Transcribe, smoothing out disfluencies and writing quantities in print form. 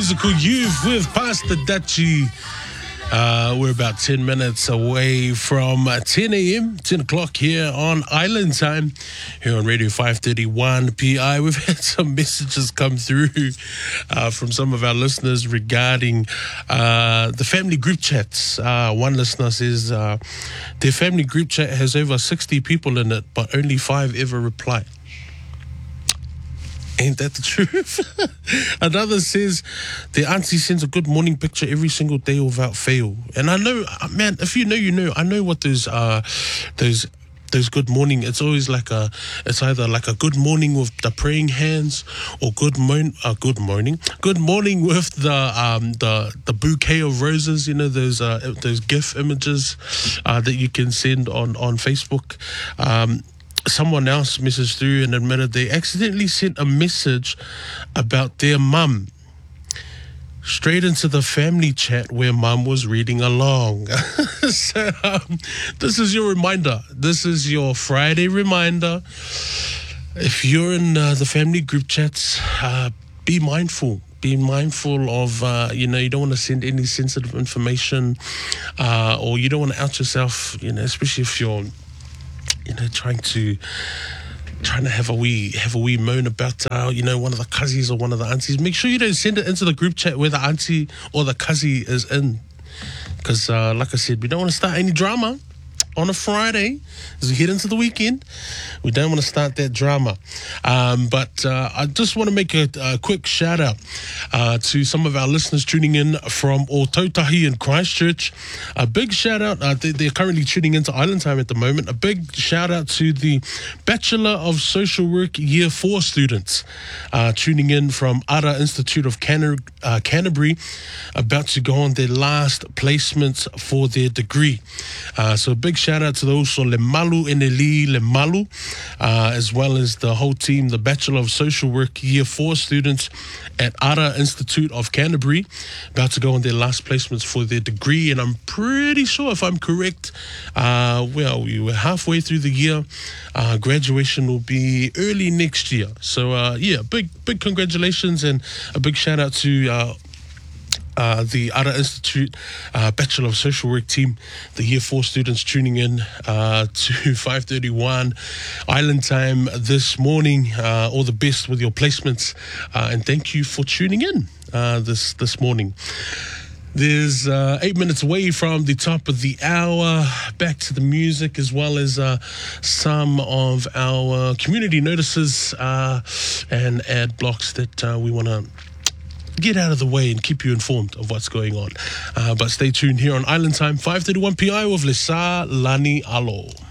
Musical Youth with Pastor Dachi. We're about 10 minutes away from 10 a.m., 10 o'clock here on Island Time, here on Radio 531 PI. We've had some messages come through from some of our listeners regarding the family group chats. One listener says their family group chat has over 60 people in it, but only 5 ever reply. Ain't that the truth? Another says the auntie sends a good morning picture every single day without fail. And I know, man, if you know, you know. I know what those good morning. It's always like it's either like a good morning with the praying hands, or good morning with the bouquet of roses. You know, those GIF images that you can send on Facebook. Someone else messaged through and admitted they accidentally sent a message about their mum straight into the family chat where mum was reading along. So this is your reminder. This is your Friday reminder. If you're in the family group chats, be mindful. Be mindful of, you don't want to send any sensitive information, or you don't want to out yourself, especially if you're trying to have a wee moan about one of the cousins or one of the aunties. Make sure you don't send it into the group chat where the auntie or the cousin is in, because like I said, we don't want to start any drama on a Friday as we head into the weekend. We don't want to start that drama. But I just want to make a quick shout out to some of our listeners tuning in from Ōtautahi in Christchurch. A big shout out. They're currently tuning into Island Time at the moment. A big shout out to the Bachelor of Social Work Year 4 students tuning in from Ara Institute of Canterbury, about to go on their last placements for their degree. So a big shout out to those so Le Malu Eneli Le Malu, as well as the whole team, the Bachelor of Social Work Year 4 students at Ara Institute of Canterbury, about to go on their last placements for their degree. And I'm pretty sure, if I'm correct, we were halfway through the year. Graduation will be early next year. So big congratulations, and a big shout out to the Ara Institute Bachelor of Social Work team, the Year 4 students tuning in to 531 Island Time this morning. All the best with your placements, and thank you for tuning in this morning. There's 8 minutes away from the top of the hour. Back to the music, as well as some of our community notices and ad blocks that we want to get out of the way and keep you informed of what's going on. But stay tuned here on Island Time, 531 PI with Lisa Lani Alo.